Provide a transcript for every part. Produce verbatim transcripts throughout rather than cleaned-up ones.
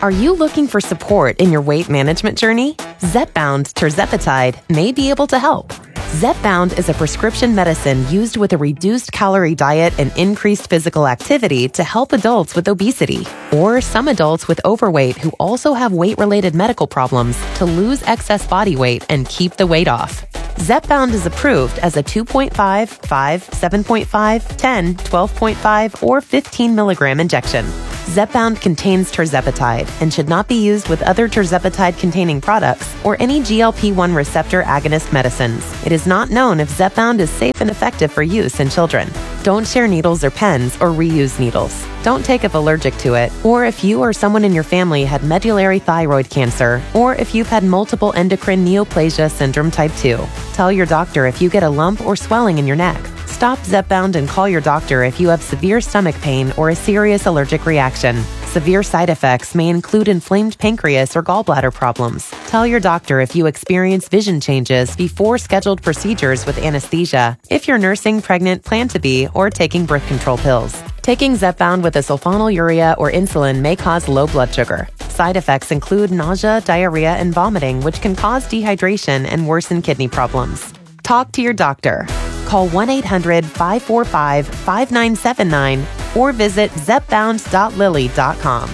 Are you looking for support in your weight management journey? Zepbound tirzepatide may be able to help. Zepbound is a prescription medicine used with a reduced calorie diet and increased physical activity to help adults with obesity, or some adults with overweight who also have weight-related medical problems to lose excess body weight and keep the weight off. Zepbound is approved as a two point five, five, seven point five, ten, twelve point five, or fifteen milligram injection. Zepbound contains tirzepatide and should not be used with other tirzepatide-containing products or any G L P one receptor agonist medicines. It is not known if Zepbound is safe and effective for use in children. Don't share needles or pens or reuse needles. Don't take if allergic to it, or if you or someone in your family had medullary thyroid cancer, or if you've had multiple endocrine neoplasia syndrome type two. Tell your doctor if you get a lump or swelling in your neck. Stop Zepbound and call your doctor if you have severe stomach pain or a serious allergic reaction. Severe side effects may include inflamed pancreas or gallbladder problems. Tell your doctor if you experience vision changes before scheduled procedures with anesthesia, if you're nursing, pregnant, plan to be, or taking birth control pills. Taking Zepbound with a sulfonylurea or insulin may cause low blood sugar. Side effects include nausea, diarrhea, and vomiting, which can cause dehydration and worsen kidney problems. Talk to your doctor. Call one eight hundred, five four five, five nine seven nine or visit zepbound dot lilly dot com.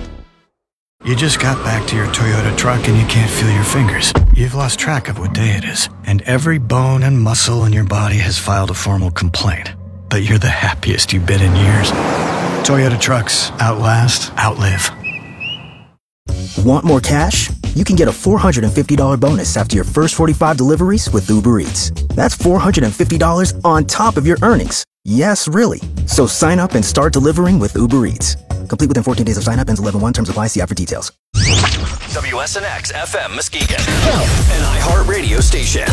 You just got back to your Toyota truck and you can't feel your fingers. You've lost track of what day it is, and every bone and muscle in your body has filed a formal complaint. But you're the happiest you've been in years. Toyota trucks outlast, outlive. Want more cash? You can get a four hundred fifty dollars bonus after your first forty-five deliveries with Uber Eats. That's four hundred fifty dollars on top of your earnings. Yes, really. So sign up and start delivering with Uber Eats. Complete within fourteen days of sign up. Ends eleven one. Terms apply. See app for details. W S N X F M Muskegon, an iHeartRadio station.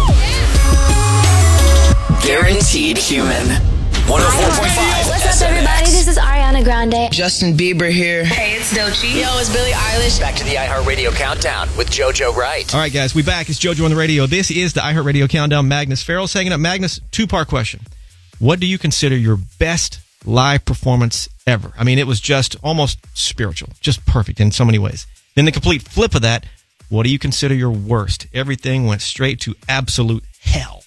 Guaranteed Human. one oh four point five What's up, everybody? This is Ariana Grande. Justin Bieber here. Hey, it's Doechii. Yo, it's Billie Eilish. Back to the iHeartRadio Countdown with JoJo Wright. All right, guys, we back. It's JoJo on the radio. This is the iHeartRadio Countdown. Magnus Farrell's hanging up. Magnus, two-part question. What do you consider your best live performance ever? I mean, it was just almost spiritual, just perfect in so many ways. Then the complete flip of that, what do you consider your worst? Everything went straight to absolute hell.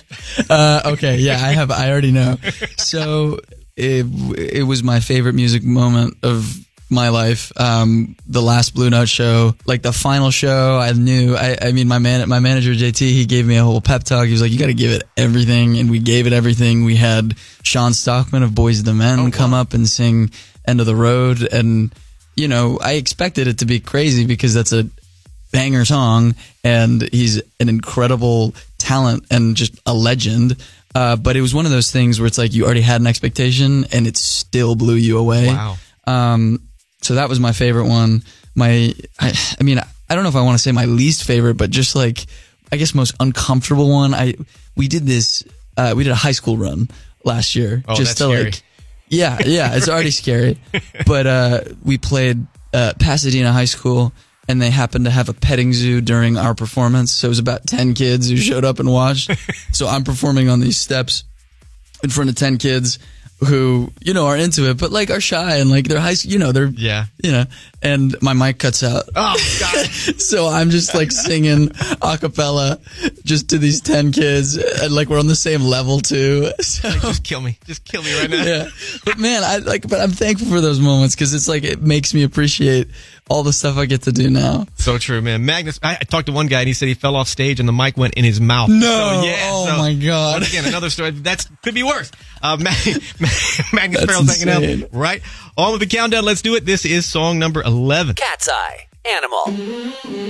uh, okay, yeah, I have. I already know. So it, it was my favorite music moment of my life. Um, the last Blue Note show, like the final show, I knew. I, I mean, my man, my manager J T, he gave me a whole pep talk. He was like, "You got to give it everything," and we gave it everything. We had Sean Stockman of Boys the Men oh, come wow. up and sing "End of the Road," and you know, I expected it to be crazy because that's a banger song, and he's an incredible talent and just a legend. Uh, but it was one of those things where it's like you already had an expectation and it still blew you away. Wow. Um, so that was my favorite one. My, I, I mean, I don't know if I want to say my least favorite, but just like, I guess most uncomfortable one. I, we did this, uh, we did a high school run last year. Oh, just that's to scary. like, yeah, yeah, it's already scary. But, uh, we played, uh, Pasadena High School, and they happened to have a petting zoo during our performance. So it was about ten kids who showed up and watched. So I'm performing on these steps in front of ten kids who, you know, are into it, but like are shy and like they're high, you know, they're, yeah, you know, and my mic cuts out. Oh, God. So I'm just like singing a cappella just to these ten kids, and like we're on the same level too. So, like, just kill me. Just kill me right now. Yeah. But man, I like, but I'm thankful for those moments because it's like, it makes me appreciate all the stuff I get to do now. So true, man. Magnus, I, I talked to one guy and he said he fell off stage and the mic went in his mouth. No. So, yeah, oh so, my God. Once again, another story. That could be worse. Uh, Magnus Farrell's hanging out. Right. On with the countdown. Let's do it. This is song number eleven. Cat's Eye. Animal.